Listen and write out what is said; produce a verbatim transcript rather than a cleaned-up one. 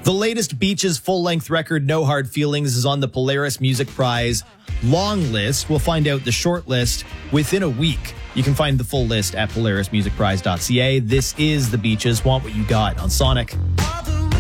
The latest Beaches full-length record, No Hard Feelings, is on the Polaris Music Prize long list. We'll find out the short list within a week. You can find the full list at polaris music prize dot c a. This is The Beaches. Want What You Got on Sonic.